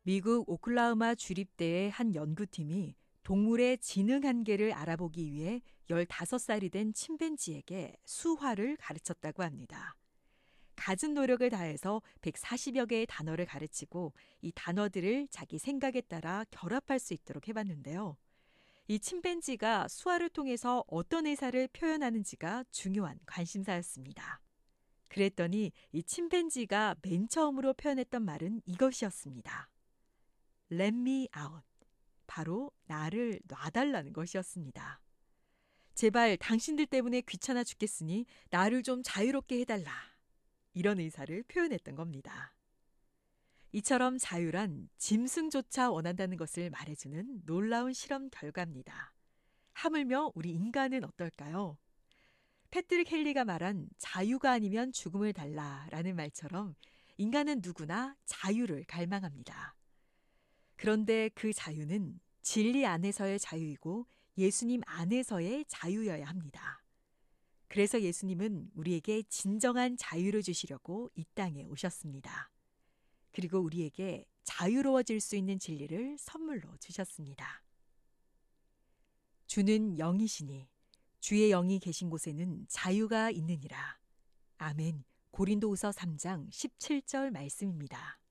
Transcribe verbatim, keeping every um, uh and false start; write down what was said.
미국 오클라호마 주립대의 한 연구팀이 동물의 지능 한계를 알아보기 위해 열다섯 살이 된 침팬지에게 수화를 가르쳤다고 합니다. 갖은 노력을 다해서 백사십여 개의 단어를 가르치고 이 단어들을 자기 생각에 따라 결합할 수 있도록 해봤는데요. 이 침팬지가 수화를 통해서 어떤 의사를 표현하는지가 중요한 관심사였습니다. 그랬더니 이 침팬지가 맨 처음으로 표현했던 말은 이것이었습니다. Let me out. 바로 나를 놔달라는 것이었습니다. 제발 당신들 때문에 귀찮아 죽겠으니 나를 좀 자유롭게 해달라. 이런 의사를 표현했던 겁니다. 이처럼 자유란 짐승조차 원한다는 것을 말해주는 놀라운 실험 결과입니다. 하물며 우리 인간은 어떨까요? 패트릭 헨리가 말한 자유가 아니면 죽음을 달라라는 말처럼 인간은 누구나 자유를 갈망합니다. 그런데 그 자유는 진리 안에서의 자유이고 예수님 안에서의 자유여야 합니다. 그래서 예수님은 우리에게 진정한 자유를 주시려고 이 땅에 오셨습니다. 그리고 우리에게 자유로워질 수 있는 진리를 선물로 주셨습니다. 주는 영이시니 주의 영이 계신 곳에는 자유가 있느니라. 아멘. 고린도후서 삼 장 십칠 절 말씀입니다.